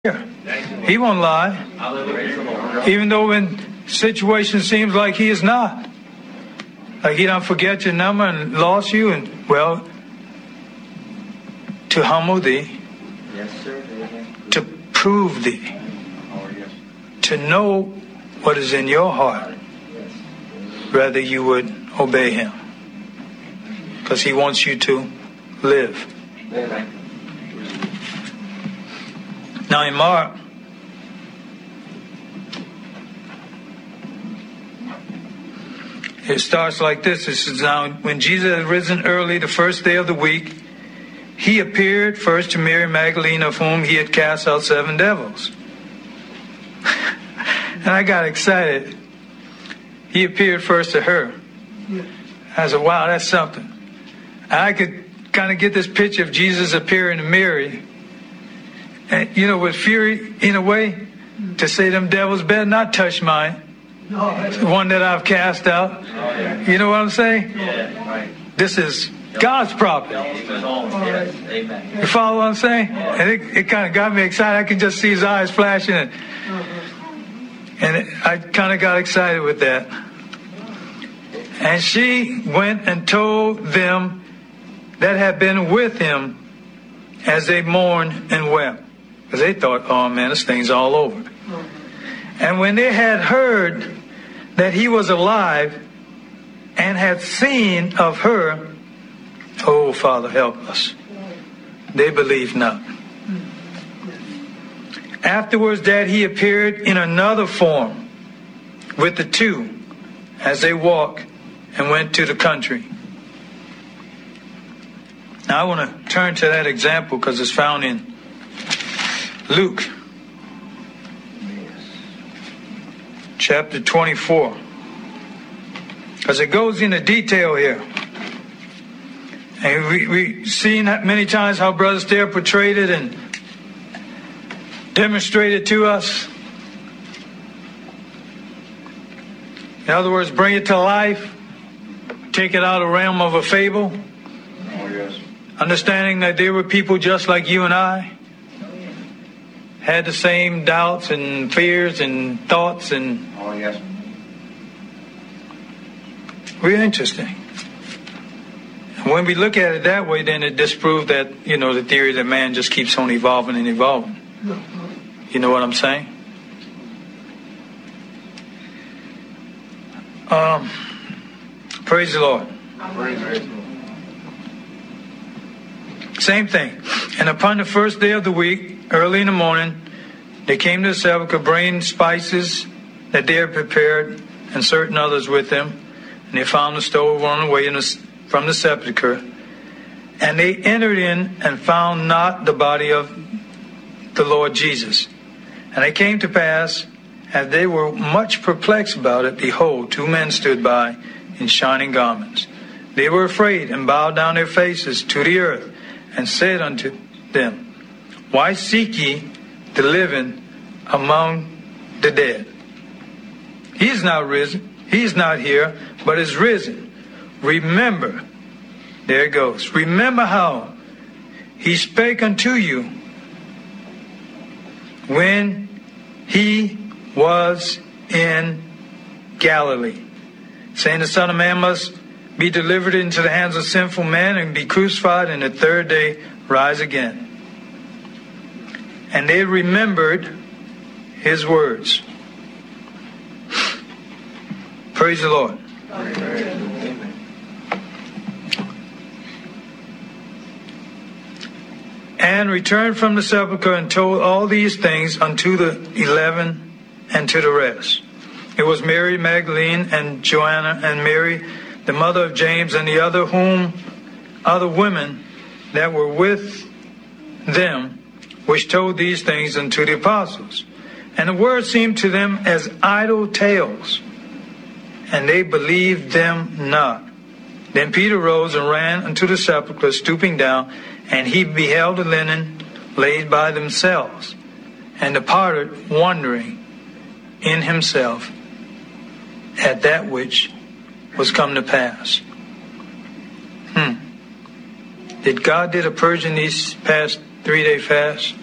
He won't lie. Even though when situation seems like he is not. Like he don't forget your number and lost you, and well, to humble thee, to prove thee, to know what is in your heart, rather you would obey him. Because he wants you to live. Now in Mark, it starts like this. It says, now when Jesus had risen early the first day of the week, he appeared first to Mary Magdalene, of whom he had cast out 7 devils. And I got excited. He appeared first to her. I said, wow, that's something. And I could kind of get this picture of Jesus appearing to Mary. And, with fury, in a way, to say them devils better not touch mine. The one that I've cast out. You know what I'm saying? This is God's property. You follow what I'm saying? And it kind of got me excited. I can just see his eyes flashing. And I kind of got excited with that. And she went and told them that had been with him as they mourned and wept. Because they thought, oh man, this thing's all over. And when they had heard that he was alive and had seen of her, oh Father, help us, they believed not. Afterwards that he appeared in another form with the 2 as they walked and went to the country. Now I want to turn to that example because it's found in Luke chapter 24, because it goes into detail here. And we've seen that many times how Brother Stair portrayed it and demonstrated to us. In other words, bring it to life, take it out of the realm of a fable. Understanding that there were people just like you and I, had the same doubts and fears and thoughts and really interesting. And when we look at it that way, then it disproved that, the theory that man just keeps on evolving and evolving. You know what I'm saying? Praise the Lord. Same thing. And upon the first day of the week, early in the morning, they came to the sepulchre, bringing spices that they had prepared, and certain others with them. And they found the stove on the way from the sepulchre. And they entered in and found not the body of the Lord Jesus. And it came to pass, as they were much perplexed about it, behold, 2 men stood by in shining garments. They were afraid and bowed down their faces to the earth, and said unto them, why seek ye the living among the dead? He is not risen. He is not here, but is risen. Remember, there it goes. Remember how he spake unto you when he was in Galilee, saying the Son of Man must be delivered into the hands of sinful men and be crucified, and the 3rd day rise again. And they remembered his words. Praise the Lord. Amen. And returned from the sepulchre and told all these things unto the 11 and to the rest. It was Mary Magdalene and Joanna and Mary, the mother of James, and the other women that were with them, which told these things unto the apostles. And the word seemed to them as idle tales, and they believed them not. Then Peter rose and ran unto the sepulchre, stooping down, and he beheld the linen laid by themselves, and departed, wondering in himself at that which was come to pass. Did God did a purge in these past 3-day fast?